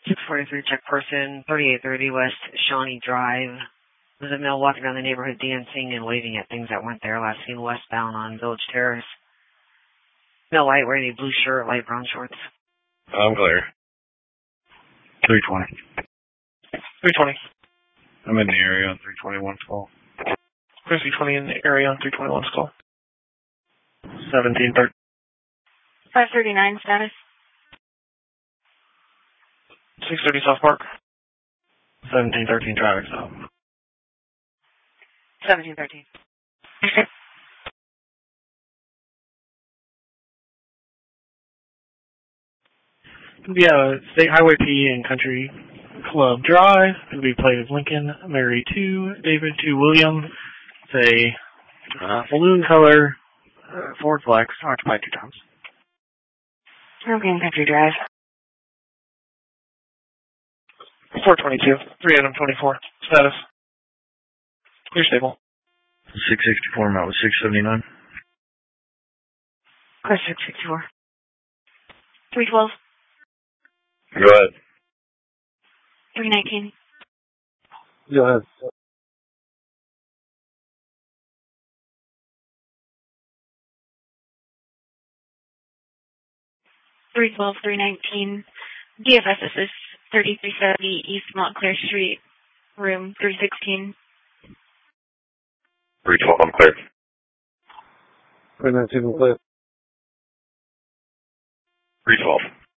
643, check person, 3830 West Shawnee Drive. There's a male walking around the neighborhood dancing and waving at things that weren't there. Last seen westbound on Village Terrace. Male white wearing a blue shirt, light brown shorts. I'm clear. 320. 320. I'm in the area on 321 call. Clear 320 in the area on 321's call. 1730. 539 status. 630 South Park. 1713 traffic stop. 1713. Yeah, State Highway P and Country Club Drive. It'll be played as Lincoln, Mary 2, David 2, William. It's a balloon color, Ford Flex, occupied 2 times. Okay, Country Drive. 422, 3 item 24. Status. Clear stable. 664, I'm out with 679. Clear 664. 312. Go ahead. 319. Go ahead. 312, 319. DFS is 3370 East Montclair Street, room 316. 312, I'm clear. 319, I'm clear. 312.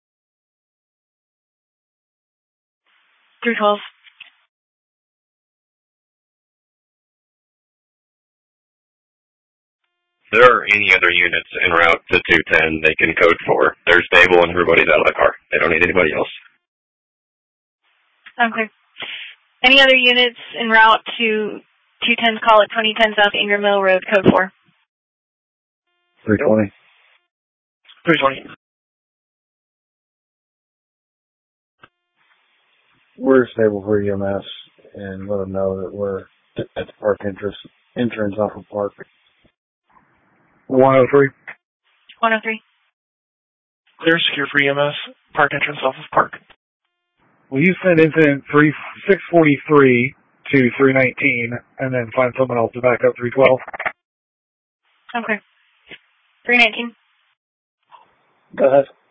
312. If there are any other units en route to 210, they can code 4. They're stable and everybody's out of the car. They don't need anybody else. Okay. Any other units en route to 210, call at 2010 South Ingram Mill Road, code 4. 320. 320. We're stable for EMS and let them know that we're at the park entrance off of Park. 103. 103. Clear, secure for EMS, park entrance off of Park. Will you send incident 643 to 319 and then find someone else to back up 312? Okay. 319. Go ahead.